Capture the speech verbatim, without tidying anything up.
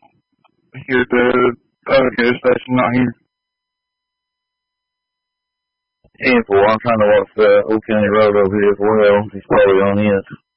here at the other gas station, not here. ten four, I'm trying to watch the Old County Road over here as well. He's probably on it.